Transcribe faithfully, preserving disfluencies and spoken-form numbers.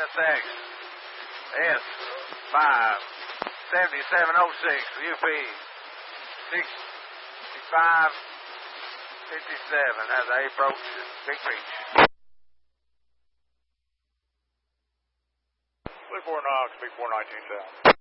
six. S five seventy-seven oh six. U P sixty-five fifty-seven as I approach Big Beach. three four Knox, Big four nineteen down.